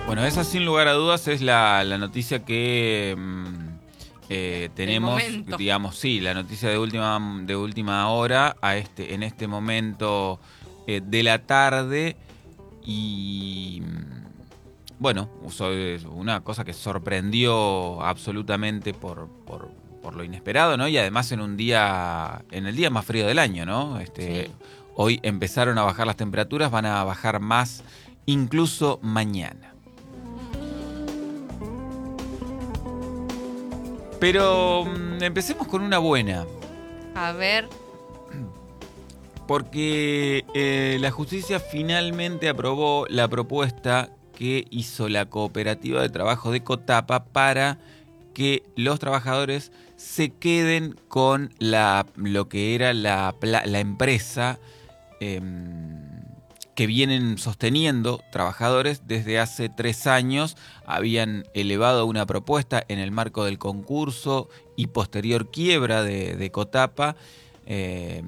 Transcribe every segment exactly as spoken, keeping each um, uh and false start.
Bueno, esa sin lugar a dudas es la, la noticia que mm, eh, tenemos, digamos, sí, la noticia de última, de última hora a este, en este momento eh, de la tarde y mm, bueno, es una cosa que sorprendió absolutamente por, por, por lo inesperado, ¿no? Y además en un día, en el día más frío del año, ¿no? Este, Sí. Hoy empezaron a bajar las temperaturas, van a bajar más incluso mañana. Pero mm, empecemos con una buena. A ver. Porque eh, la justicia finalmente aprobó la propuesta que hizo la cooperativa de trabajo de Cotapa para que los trabajadores se queden con la, lo que era la, la empresa eh, que vienen sosteniendo trabajadores desde hace tres años. Habían elevado una propuesta en el marco del concurso y posterior quiebra de, de Cotapa. Eh,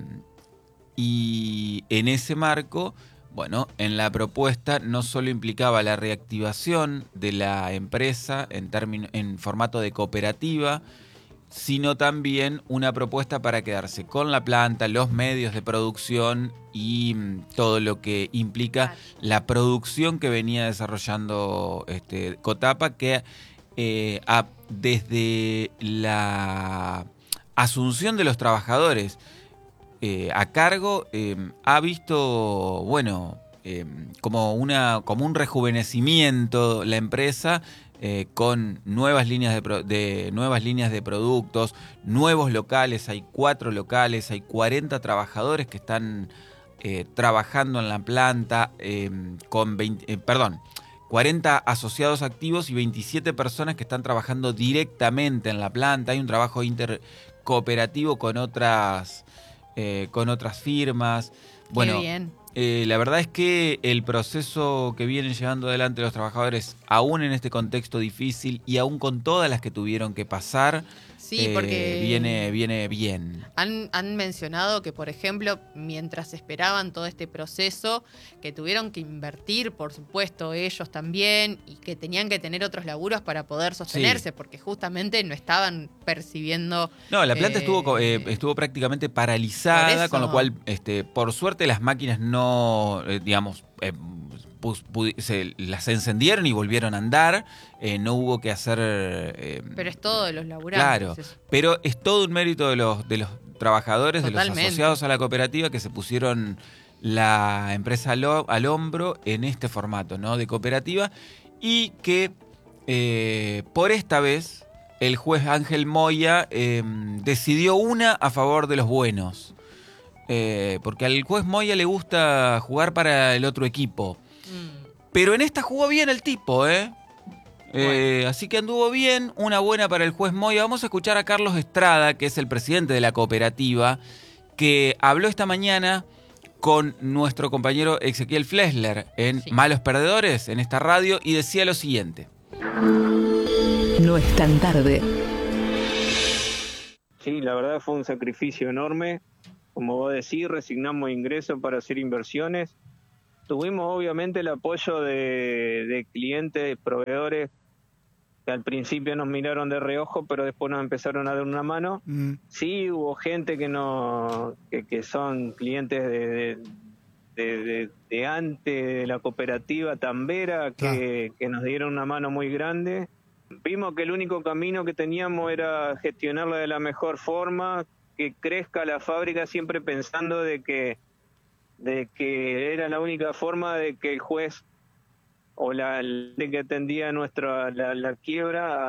y en ese marco, bueno, en la propuesta no solo implicaba la reactivación de la empresa en, término, en formato de cooperativa, sino también una propuesta para quedarse con la planta, los medios de producción y mm, todo lo que implica la producción que venía desarrollando este, Cotapa, que eh, a, desde la asunción de los trabajadores eh, a cargo eh, ha visto, bueno, eh, como, una, como un rejuvenecimiento la empresa. Eh, con nuevas líneas de, pro, de nuevas líneas de productos, nuevos locales, hay cuatro locales, hay cuarenta trabajadores que están eh, trabajando en la planta, eh, con veinte, eh, perdón, cuarenta asociados activos y veintisiete personas que están trabajando directamente en la planta. Hay un trabajo intercooperativo con otras, eh, con otras firmas. Bueno, qué bien. Eh, la verdad es que el proceso que vienen llevando adelante los trabajadores, aún en este contexto difícil y aún con todas las que tuvieron que pasar, Sí, eh, porque viene, viene bien. Han, han mencionado que, por ejemplo, mientras esperaban todo este proceso, que tuvieron que invertir, por supuesto, ellos también, y que tenían que tener otros laburos para poder sostenerse, sí. Porque justamente no estaban percibiendo... No, la planta eh, estuvo, eh, estuvo prácticamente paralizada, con lo cual, este, por suerte, las máquinas no, eh, digamos... Eh, Pus, pus, se las encendieron y volvieron a andar, eh, no hubo que hacer... Eh, pero es todo de los laburantes. Claro, eso. Pero es todo un mérito de los, de los trabajadores, totalmente, de los asociados a la cooperativa que se pusieron la empresa al, al hombro en este formato, ¿no?, de cooperativa, y que eh, por esta vez el juez Ángel Moya eh, decidió una a favor de los buenos, eh, porque al juez Moya le gusta jugar para el otro equipo. Pero en esta jugó bien el tipo, ¿eh? Eh, bueno. Así que anduvo bien, una buena para el juez Moya. Vamos a escuchar a Carlos Estrada, que es el presidente de la cooperativa, que habló esta mañana con nuestro compañero Ezequiel Flesler en sí. Malos Perdedores, en esta radio, y decía lo siguiente. No es tan tarde. Sí, la verdad fue un sacrificio enorme. Como vos decís, resignamos ingresos para hacer inversiones. Tuvimos obviamente el apoyo de, de clientes, proveedores, que al principio nos miraron de reojo, pero después nos empezaron a dar una mano. Mm. Sí, hubo gente que no que, que son clientes de, de, de, de, de antes de la cooperativa Tambera, que, ah. que nos dieron una mano muy grande. Vimos que el único camino que teníamos era gestionarla de la mejor forma, que crezca la fábrica, siempre pensando de que de que era la única forma de que el juez o la de que atendía nuestra la, la quiebra